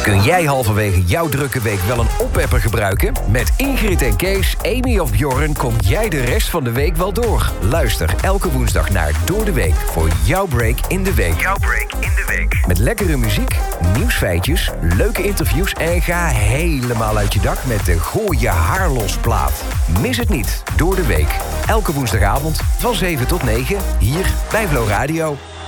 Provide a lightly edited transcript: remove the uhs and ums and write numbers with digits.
Kun jij halverwege jouw drukke week wel een oppepper gebruiken? Met Ingrid en Kees, Amy of Bjorn kom jij de rest van de week wel door. Luister elke woensdag naar Door de Week voor jouw break in de week. Jouw break in de week. Met lekkere muziek, nieuwsfeitjes, leuke interviews en ga helemaal uit je dak met de Gooi je haar los plaat. Mis het niet, Door de Week. Elke woensdagavond van 7 tot 9 hier bij Flow Radio.